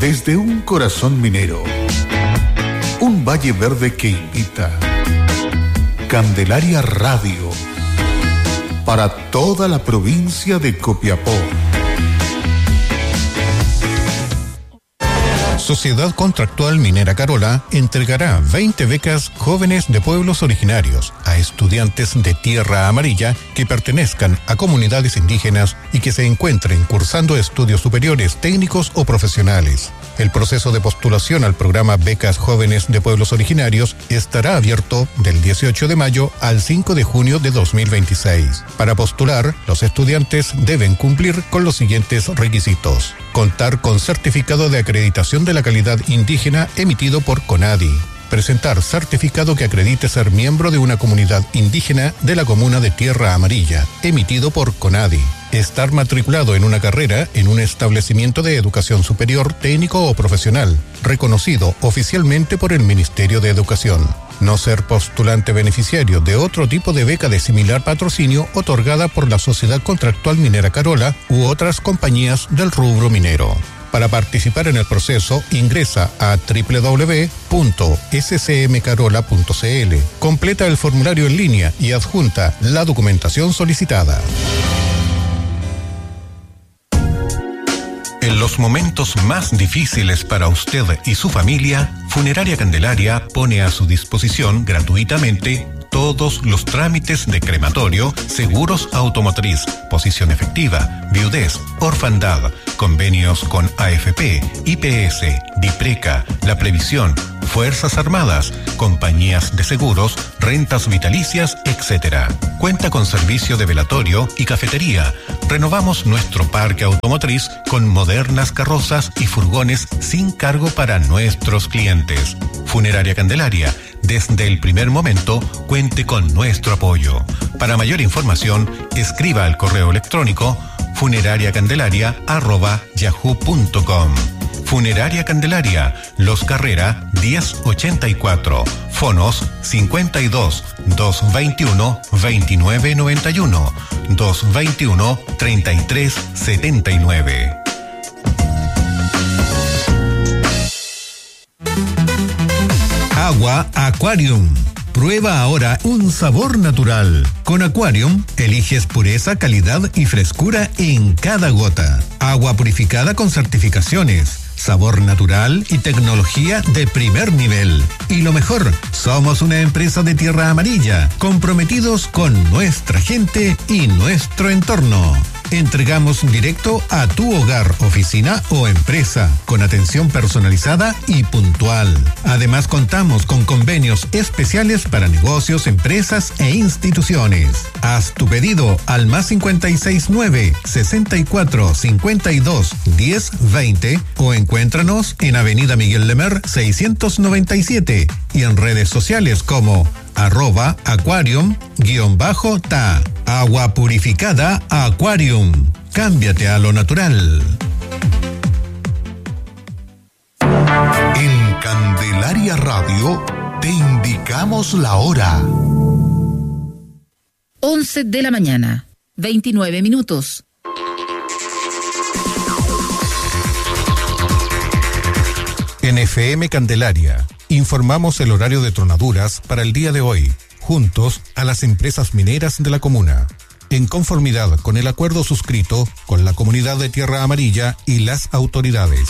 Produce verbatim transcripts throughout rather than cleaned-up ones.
Desde un corazón minero, un valle verde que invita. Candelaria Radio, para toda la provincia de Copiapó. Sociedad Contractual Minera Carola entregará veinte becas jóvenes de pueblos originarios a estudiantes de Tierra Amarilla que pertenezcan a comunidades indígenas y que se encuentren cursando estudios superiores técnicos o profesionales. El proceso de postulación al programa Becas Jóvenes de Pueblos Originarios estará abierto del dieciocho de mayo al cinco de junio de dos mil veintiséis. Para postular, los estudiantes deben cumplir con los siguientes requisitos: contar con certificado de acreditación de la calidad indígena emitido por CONADI, presentar certificado que acredite ser miembro de una comunidad indígena de la comuna de Tierra Amarilla, emitido por CONADI, estar matriculado en una carrera en un establecimiento de educación superior técnico o profesional, reconocido oficialmente por el Ministerio de Educación, no ser postulante beneficiario de otro tipo de beca de similar patrocinio otorgada por la Sociedad Contractual Minera Carola u otras compañías del rubro minero. Para participar en el proceso, ingresa a doble u doble u doble u punto s c m carola punto c l, completa el formulario en línea y adjunta la documentación solicitada. En los momentos más difíciles para usted y su familia, Funeraria Candelaria pone a su disposición gratuitamente todos los trámites de crematorio, seguros automotriz, posición efectiva, viudez, orfandad, convenios con A F P, I P S, DIPRECA, La Previsión, Fuerzas Armadas, compañías de seguros, rentas vitalicias, etcétera. Cuenta con servicio de velatorio y cafetería. Renovamos nuestro parque automotriz con modernas carrozas y furgones sin cargo para nuestros clientes. Funeraria Candelaria, desde el primer momento, cuente con nuestro apoyo. Para mayor información, escriba al correo electrónico funerariacandelaria arroba yahoo punto com. Funeraria Candelaria, Los Carrera diez ochenta y cuatro, fonos cincuenta y dos, doscientos veintiuno, veintinueve noventa y uno, doscientos veintiuno, treinta y tres setenta y nueve. Agua Aquarium. Prueba ahora un sabor natural. Con Aquarium, eliges pureza, calidad y frescura en cada gota. Agua purificada con certificaciones, sabor natural y tecnología de primer nivel. Y lo mejor, somos una empresa de Tierra Amarilla, comprometidos con nuestra gente y nuestro entorno. Entregamos directo a tu hogar, oficina o empresa, con atención personalizada y puntual. Además, contamos con convenios especiales para negocios, empresas e instituciones. Haz tu pedido al más cincuenta y seis nueve, sesenta y cuatro, cincuenta y dos, diez, veinte o encuéntranos en Avenida Miguel Lemer seiscientos noventa y siete y en redes sociales como arroba aquarium guión bajo ta. Agua purificada Aquarium. Cámbiate a lo natural. En Candelaria Radio te indicamos la hora. once de la mañana, veintinueve minutos. En F M Candelaria, informamos el horario de tronaduras para el día de hoy, juntos a las empresas mineras de la comuna, en conformidad con el acuerdo suscrito con la comunidad de Tierra Amarilla y las autoridades.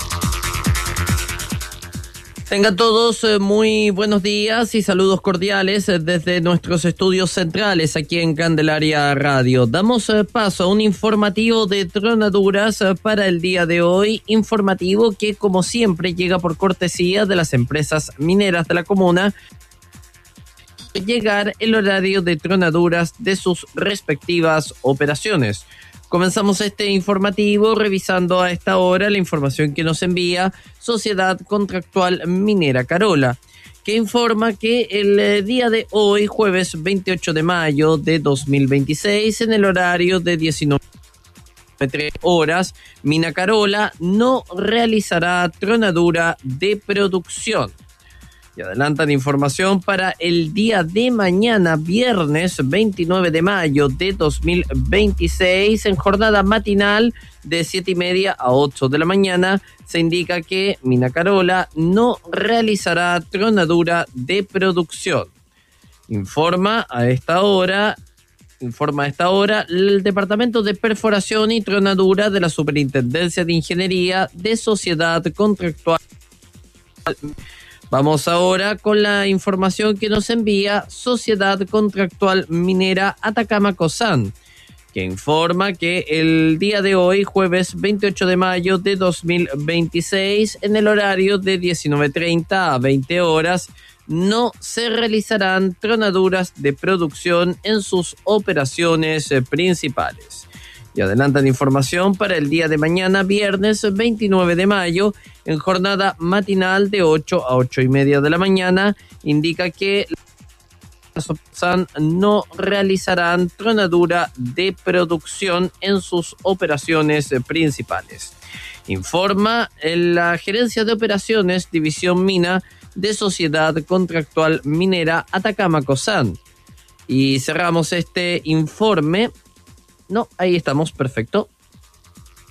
Tengan todos eh, muy buenos días y saludos cordiales eh, desde nuestros estudios centrales aquí en Candelaria Radio. Damos eh, paso a un informativo de tronaduras eh, para el día de hoy, informativo que como siempre llega por cortesía de las empresas mineras de la comuna, llegar el horario de tronaduras de sus respectivas operaciones. Comenzamos este informativo revisando a esta hora la información que nos envía Sociedad Contractual Minera Carola, que informa que el día de hoy, jueves veintiocho de mayo de dos mil veintiséis, en el horario de diecinueve horas, Mina Carola no realizará tronadura de producción. Y adelantan información para el día de mañana, viernes veintinueve de mayo de dos mil veintiséis, en jornada matinal de siete y media a ocho de la mañana. Se indica que Mina Carola no realizará tronadura de producción. Informa a esta hora, informa a esta hora el Departamento de Perforación y Tronadura de la Superintendencia de Ingeniería de Sociedad Contractual. Vamos ahora con la información que nos envía Sociedad Contractual Minera Atacama Cosán, que informa que el día de hoy, jueves veintiocho de mayo de dos mil veintiséis, en el horario de diecinueve treinta a veinte horas, no se realizarán tronaduras de producción en sus operaciones principales. Y adelantan información para el día de mañana, viernes veintinueve de mayo, en jornada matinal de ocho a ocho y media de la mañana. Indica que las Opsan no realizarán tronadura de producción en sus operaciones principales. Informa la Gerencia de Operaciones, División Mina de Sociedad Contractual Minera Atacama Cosán. Y cerramos este informe. No, ahí estamos, perfecto.